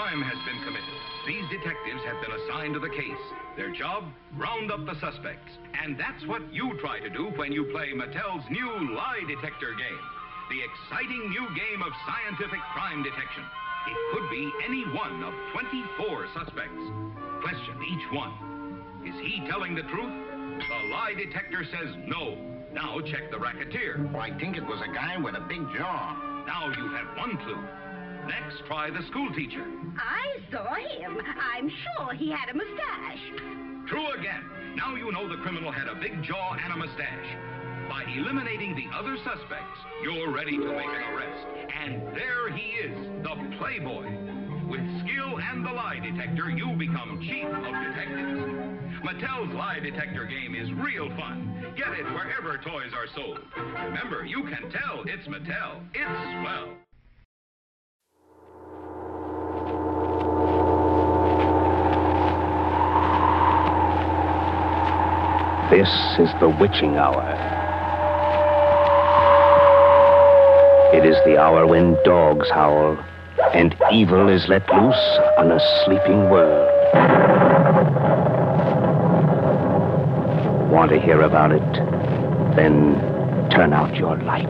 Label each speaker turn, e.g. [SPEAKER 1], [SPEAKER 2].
[SPEAKER 1] crime has been committed. These detectives have been assigned to the case. Their job, round up the suspects. And that's what you try to do when you play Mattel's new lie detector game. The exciting new game of scientific crime detection. It could be any one of 24 suspects. Question each one. Is he telling the truth? The lie detector says no. Now check the racketeer.
[SPEAKER 2] Well, I think it was a guy with a big jaw.
[SPEAKER 1] Now you have one clue. Next, try the school teacher.
[SPEAKER 3] I saw him. I'm sure he had a mustache.
[SPEAKER 1] True again. Now you know the criminal had a big jaw and a mustache. By eliminating the other suspects, you're ready to make an arrest. And there he is, the playboy. With skill and the lie detector, you become chief of detectives. Mattel's lie detector game is real fun. Get it wherever toys are sold. Remember, you can tell it's Mattel. It's swell.
[SPEAKER 4] This is the witching hour. It is the hour when dogs howl and evil is let loose on a sleeping world. Want to hear about it? Then turn out your light.